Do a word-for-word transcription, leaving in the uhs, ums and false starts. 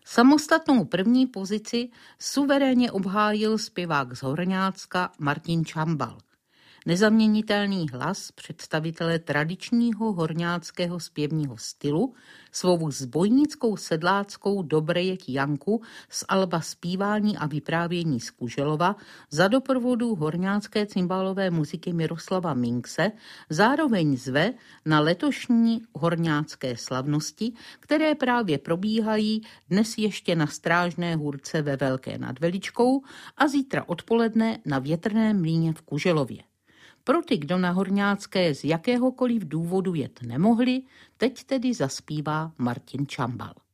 Samostatnou první pozici suverénně obhájil zpěvák z Horňácka Martin Čambal. Nezaměnitelný hlas představitele tradičního horňáckého zpěvního stylu svou zbojnickou sedláckou Dobrejeť Janku z alba Zpívání a vyprávění z Kuželova za doprovodu horňácké cymbálové muziky Miroslava Minkse zároveň zve na letošní horňácké slavnosti, které právě probíhají dnes ještě na Strážné hůrce ve Velké nad Veličkou a zítra odpoledne na Větrném mlýně v Kuželově. Pro ty, kdo na horňácké z jakéhokoliv důvodu jet nemohli, teď tedy zaspívá Martin Čambal.